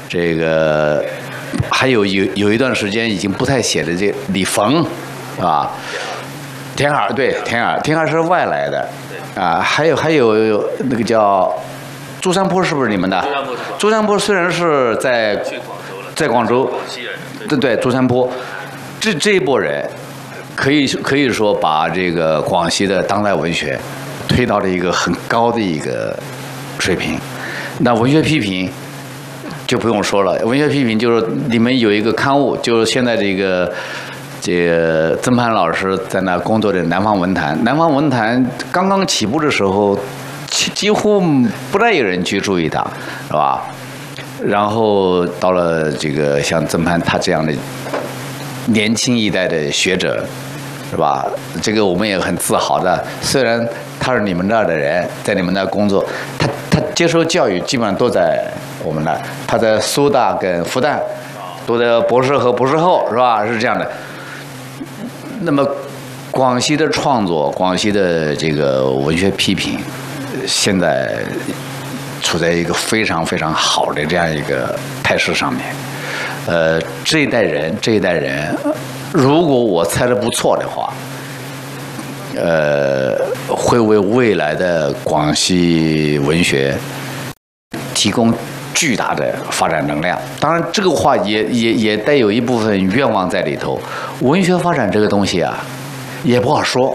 这个还有一段时间已经不太写的这李冯，啊，田耳对田耳是外来的，啊，还有那个叫朱山坡是不是你们的？朱山坡虽然是在广州，对朱山坡，这一波人可以说把这个广西的当代文学推到了一个很高的一个水平。那文学批评就不用说了，文学批评就是你们有一个刊物，就是现在这个曾攀老师在那工作的南方文坛。南方文坛刚刚起步的时候，几乎不太有人去注意它，是吧？然后到了这个像曾攀他这样的年轻一代的学者，是吧？这个我们也很自豪的。虽然他是你们那儿的人，在你们那儿工作，他接受教育基本上都在我们那儿。他在苏大跟复旦读的博士和博士后，是吧？是这样的。那么，广西的创作，广西的这个文学批评，现在处在一个非常非常好的这样一个态势上面。这一代人，如果我猜的不错的话，会为未来的广西文学提供巨大的发展能量。当然，这个话也带有一部分愿望在里头。文学发展这个东西啊，也不好说，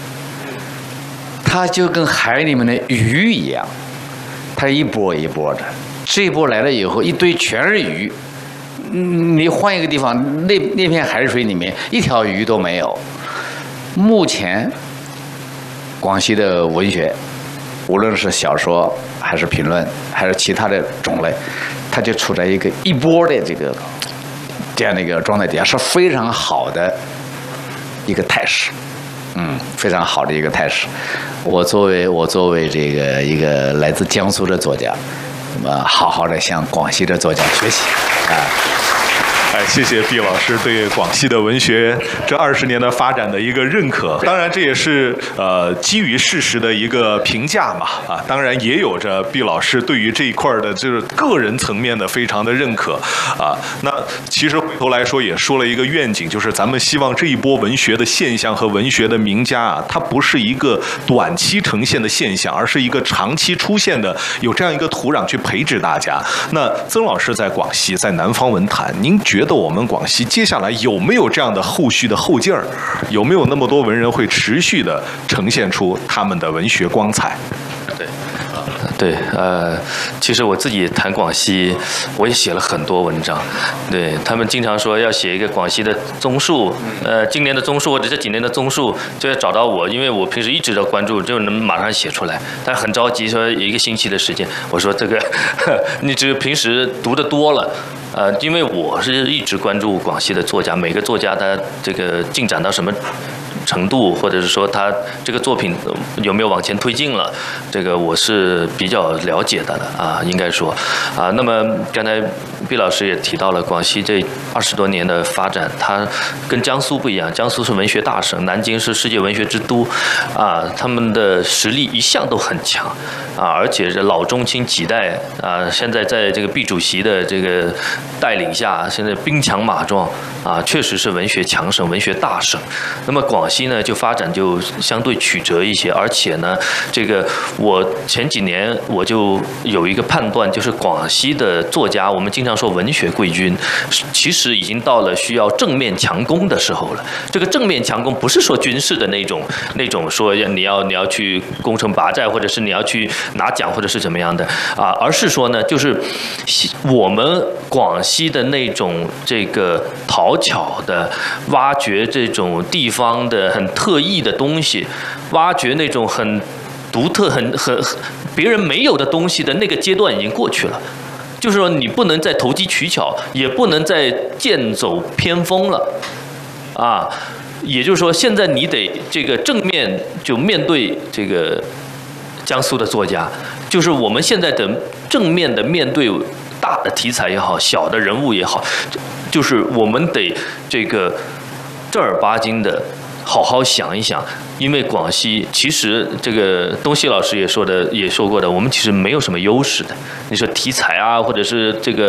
它就跟海里面的鱼一样，它一波一波的。这一波来了以后，一堆全是鱼。你换一个地方，那片海水里面一条鱼都没有。目前，广西的文学，无论是小说还是评论，还是其他的种类，它就处在一波的这样的一个状态底下，是非常好的一个态势。非常好的一个态势。我作为这个一个来自江苏的作家，那么好好的向广西的作家学习啊。 谢谢毕老师对广西的文学这20年的发展的一个认可。当然，这也是基于事实的一个评价嘛啊。当然也有着毕老师对于这一块的就是个人层面的非常的认可啊。那其实回头来说也说了一个愿景，就是咱们希望这一波文学的现象和文学的名家啊，它不是一个短期呈现的现象，而是一个长期出现的，有这样一个土壤去培植大家。那曾老师在广西，在南方文坛，您觉得我们广西接下来有没有这样的后续的后劲儿？有没有那么多文人会持续的呈现出他们的文学光彩？ 对，其实我自己谈广西，我也写了很多文章。对，他们经常说要写一个广西的综述，今年的综述或者这几年的综述，就要找到我，因为我平时一直在关注，就能马上写出来。但很着急，说一个星期的时间。我说这个，你只平时读得多了。因为我是一直关注广西的作家，每个作家他这个进展到什么程度，或者是说他这个作品有没有往前推进了，这个我是比较了解的啊，应该说啊。那么刚才毕老师也提到了广西这20多年的发展，它跟江苏不一样，江苏是文学大省，南京是世界文学之都，啊，他们的实力一向都很强啊，而且这老中青几代啊，现在在这个毕主席的这个带领下，现在兵强马壮啊，确实是文学强省、文学大省。那么广西呢，就发展就相对曲折一些，而且呢，这个我前几年我就有一个判断，就是广西的作家，我们经常说文学贵军，其实已经到了需要正面强攻的时候了。这个正面强攻不是说军事的那种说你要去攻城拔寨，或者是你要去拿奖，或者是怎么样的啊，而是说呢，就是我们广西的那种这个讨巧的挖掘这种地方的很特异的东西，挖掘那种很独特、很别人没有的东西的那个阶段已经过去了。就是说，你不能再投机取巧，也不能再剑走偏锋了，啊，也就是说，现在你得这个正面就面对这个江苏的作家，就是我们现在的正面的面对大的题材也好，小的人物也好，就是我们得这个正儿八经的好好想一想，因为广西其实这个东西老师也说过的，我们其实没有什么优势的。你说题材啊，或者是这个